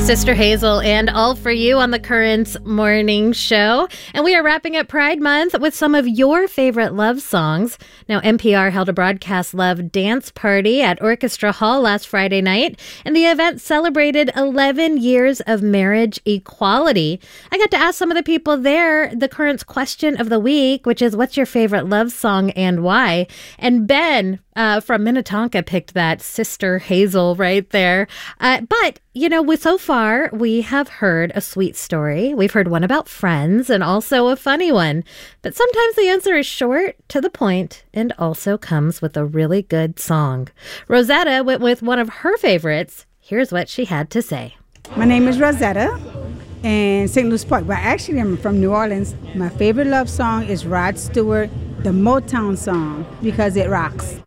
Sister Hazel and All For You on the Currents Morning Show. And we are wrapping up Pride Month with some of your favorite love songs. Now, NPR held a Broadcast Love dance party at Orchestra Hall last Friday night, and the event celebrated 11 years of marriage equality. I got to ask some of the people there the Currents question of the week, which is, what's your favorite love song and why? And Ben from Minnetonka picked that Sister Hazel right there. But, you know, so far we have heard a sweet story. We've heard one about friends and also a funny one. But sometimes the answer is short, to the point, and also comes with a really good song. Rosetta went with one of her favorites. Here's what she had to say. My name is Rosetta in St. Louis Park, but actually I'm from New Orleans. My favorite love song is Rod Stewart, the Motown song, because it rocks.